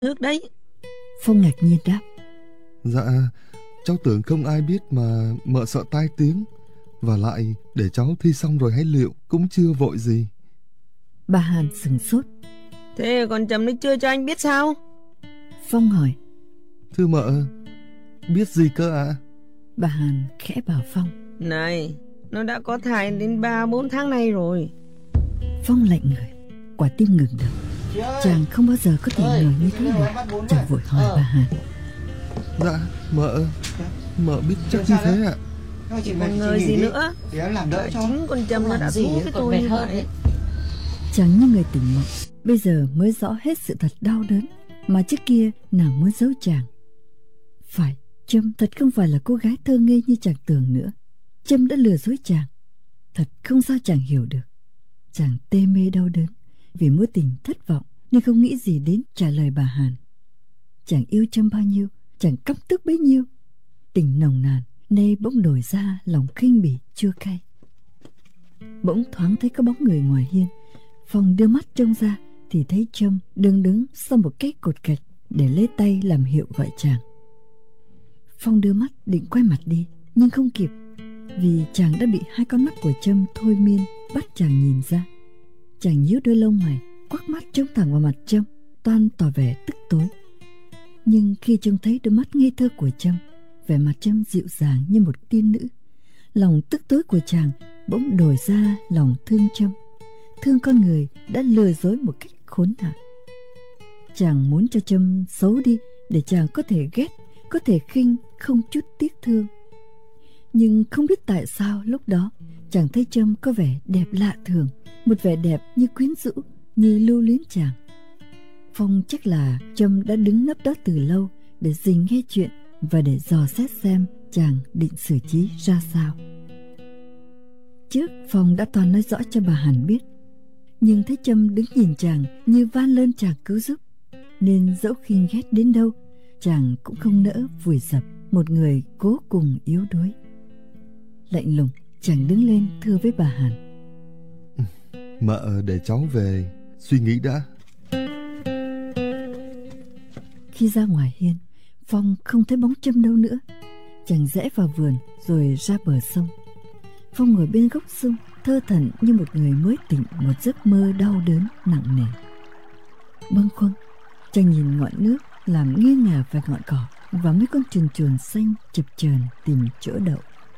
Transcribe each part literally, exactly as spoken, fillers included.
nước đấy. Phong ngạc nhiên đáp. Dạ, cháu tưởng không ai biết mà mợ sợ tai tiếng. Và lại để cháu thi xong rồi hãy liệu, cũng chưa vội gì. Bà Hàn sửng sốt. Thế còn Trầm nó chưa cho anh biết sao? Phong hỏi. Thưa mợ, biết gì cơ ạ? À? Bà Hàn khẽ bảo Phong. Này, nó đã có thai đến ba bốn tháng nay rồi. Phong lạnh người, quả tim ngừng đập. Chàng không bao giờ có thể ngờ như thế này. Chàng vội hỏi bà Hàn. Dạ, mợ, mợ biết chắc như thế ạ. Còn ngờ gì nữa? Chính con Trầm nó đã thú cái tôi như vậy. Chàng như người tỉnh mộng, bây giờ mới rõ hết sự thật đau đớn mà trước kia nàng muốn giấu chàng. Phải, Trâm thật không phải là cô gái thơ ngây như chàng tưởng nữa. Trâm đã lừa dối chàng. Thật không sao chàng hiểu được. Chàng tê mê đau đớn vì mối tình thất vọng nhưng không nghĩ gì đến trả lời bà Hàn. Chàng yêu Trâm bao nhiêu, chàng căm tức bấy nhiêu. Tình nồng nàn nay bỗng đổi ra lòng khinh bỉ chua cay. Bỗng thoáng thấy có bóng người ngoài hiên. Phong đưa mắt trông ra thì thấy Trâm đứng đứng sau một cái cột gạch để lấy tay làm hiệu gọi chàng. Phong đưa mắt định quay mặt đi nhưng không kịp, vì chàng đã bị hai con mắt của Trâm thôi miên bắt chàng nhìn ra. Chàng nhíu đôi lông mày, quắc mắt trông thẳng vào mặt Trâm, toan tỏ vẻ tức tối. Nhưng khi trông thấy đôi mắt ngây thơ của Trâm, vẻ mặt Trâm dịu dàng như một tiên nữ, lòng tức tối của chàng bỗng đổi ra lòng thương Trâm, thương con người đã lừa dối một cách khốn nạn. Chàng muốn cho Trâm xấu đi để chàng có thể ghét, có thể khinh không chút tiếc thương. Nhưng không biết tại sao lúc đó chàng thấy Trâm có vẻ đẹp lạ thường, một vẻ đẹp như quyến rũ, như lưu luyến chàng. Phong chắc là Trâm đã đứng nấp đó từ lâu để dình nghe chuyện và để dò xét xem chàng định xử trí ra sao. Trước Phong đã toàn nói rõ cho bà Hàn biết, nhưng thấy Trâm đứng nhìn chàng như van lơn chàng cứu giúp, nên dẫu khinh ghét đến đâu chàng cũng không nỡ vùi dập một người cố cùng yếu đuối. Lạnh lùng chàng đứng lên thưa với bà Hàn. Mợ để cháu về suy nghĩ đã. Khi ra ngoài hiên, Phong không thấy bóng Trâm đâu nữa. Chàng rẽ vào vườn rồi ra bờ sông. Phong ngồi bên gốc sông thơ thẩn như một người mới tỉnh một giấc mơ đau đớn nặng nề. Bâng khuâng chàng nhìn ngọn nước làm nghiêng ngả vài ngọn cỏ và mấy con chuồn chuồn xanh chập chờn tìm chỗ đậu.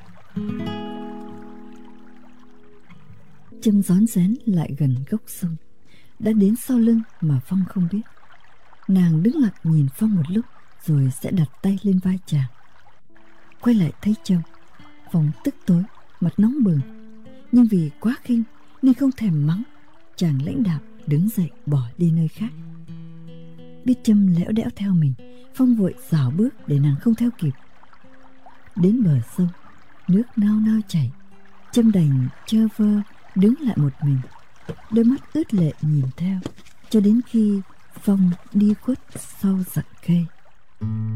Trâm rón rén lại gần gốc sông, đã đến sau lưng mà Phong không biết. Nàng đứng lặng nhìn Phong một lúc rồi sẽ đặt tay lên vai chàng. Quay lại thấy Trâm, Phong tức tối, mặt nóng bừng, nhưng vì quá khinh nên không thèm mắng. Chàng lãnh đạm đứng dậy bỏ đi nơi khác. Biết Trâm lẽo đẽo theo mình, Phong vội rảo bước để nàng không theo kịp. Đến bờ sông, nước nao nao chảy. Trâm đành chơ vơ đứng lại một mình, đôi mắt ướt lệ nhìn theo cho đến khi Phong đi khuất sau rặng cây.